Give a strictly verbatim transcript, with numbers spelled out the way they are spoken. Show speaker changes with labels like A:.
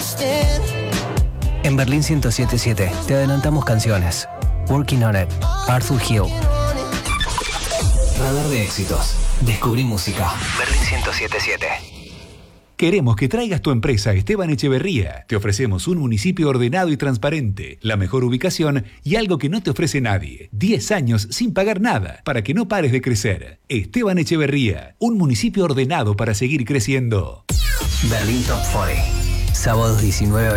A: En Berlín ciento siete punto siete te adelantamos canciones. Working on It, Arthur Hill. Radar de éxitos. Descubrí música. Berlín ciento siete punto siete.
B: Queremos que traigas tu empresa a Esteban Echeverría. Te ofrecemos un municipio ordenado y transparente, la mejor ubicación y algo que no te ofrece nadie. diez años sin pagar nada para que no pares de crecer. Esteban Echeverría, un municipio ordenado para seguir creciendo.
A: Berlín Top cuarenta. Sábados diecinueve